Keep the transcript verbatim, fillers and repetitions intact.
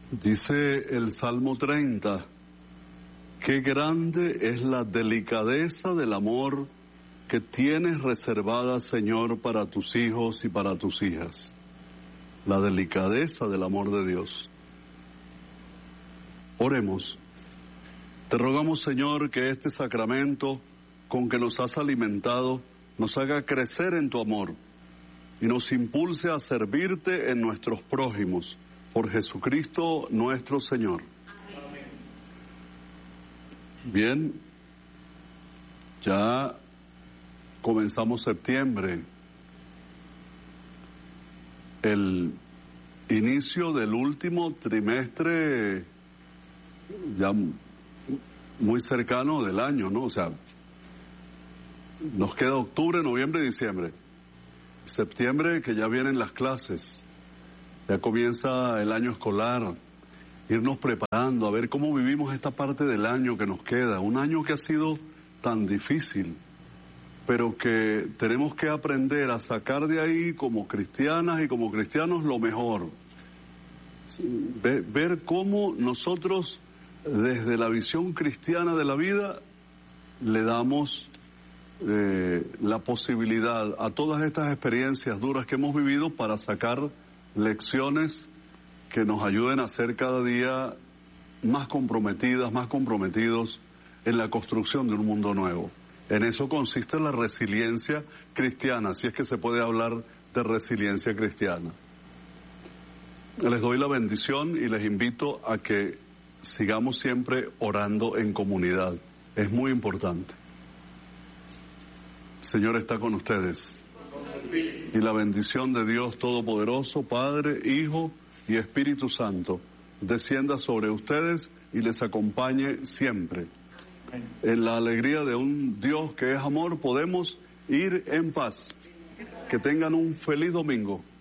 Dice el Salmo treinta, qué grande es la delicadeza del amor que tienes reservada, Señor, para tus hijos y para tus hijas. La delicadeza del amor de Dios. Oremos. Te rogamos, Señor, que este sacramento con que nos has alimentado nos haga crecer en tu amor y nos impulse a servirte en nuestros prójimos. Por Jesucristo nuestro Señor. Amén. Bien, ya comenzamos septiembre, el inicio del último trimestre ya muy cercano del año, ¿no? O sea, nos queda octubre, noviembre y diciembre. Septiembre, que ya vienen las clases. Ya comienza el año escolar, irnos preparando, a ver cómo vivimos esta parte del año que nos queda. Un año que ha sido tan difícil, pero que tenemos que aprender a sacar de ahí como cristianas y como cristianos lo mejor. Ver, ver cómo nosotros, desde la visión cristiana de la vida, le damos eh, la posibilidad a todas estas experiencias duras que hemos vivido para sacar lecciones que nos ayuden a ser cada día más comprometidas, más comprometidos en la construcción de un mundo nuevo. En eso consiste la resiliencia cristiana, si es que se puede hablar de resiliencia cristiana. Les doy la bendición y les invito a que sigamos siempre orando en comunidad. Es muy importante. El Señor está con ustedes. Y la bendición de Dios Todopoderoso, Padre, Hijo y Espíritu Santo, descienda sobre ustedes y les acompañe siempre. En la alegría de un Dios que es amor, podemos ir en paz. Que tengan un feliz domingo.